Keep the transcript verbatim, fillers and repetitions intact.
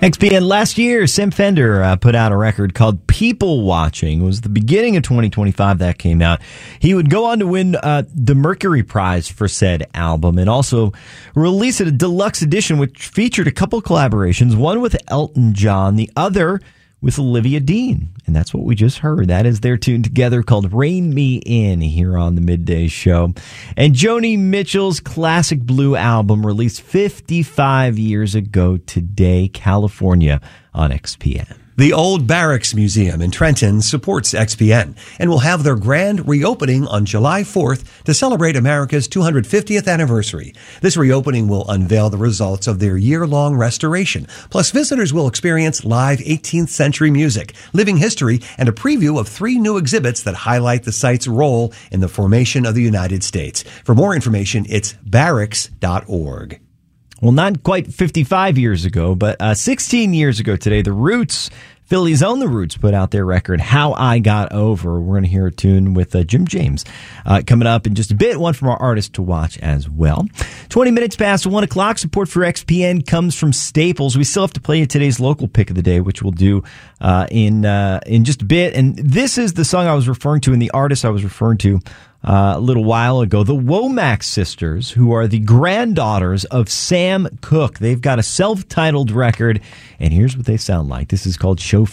X P N last year, Sam Fender uh, put out a record called People Watching. It was the beginning of twenty twenty-five that came out. He would go on to win uh, the Mercury Prize for said album and also release a deluxe edition which featured a couple collaborations, one with Elton John, the other with Olivia Dean. And that's what we just heard. That is their tune together called Rain Me In here on the Midday Show. And Joni Mitchell's classic Blue album released fifty-five years ago today, California, on X P N. The Old Barracks Museum in Trenton supports X P N and will have their grand reopening on July fourth to celebrate America's two hundred fiftieth anniversary. This reopening will unveil the results of their year-long restoration. Plus, visitors will experience live eighteenth century music, living history, and a preview of three new exhibits that highlight the site's role in the formation of the United States. For more information, it's barracks dot org. Well, not quite fifty-five years ago, but uh, sixteen years ago today, The Roots, Philly's own The Roots, put out their record, How I Got Over. We're going to hear a tune with uh, Jim James uh, coming up in just a bit, one from our artist to watch as well. twenty minutes past one o'clock, support for X P N comes from Staples. We still have to play you today's local pick of the day, which we'll do uh, in, uh, in just a bit. And this is the song I was referring to and the artist I was referring to Uh, a little while ago, the Womack sisters, who are the granddaughters of Sam Cooke. They've got a self-titled record, and here's what they sound like. This is called Show